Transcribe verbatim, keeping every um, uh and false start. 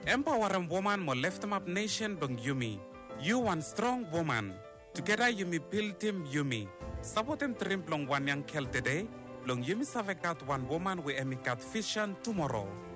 Empower a woman mo lift up nation bang Yumi. You one strong woman. Together Yumi build team Yumi. Support him trim long one young kel today. Long Yumi savekat one woman we emikat vision tomorrow.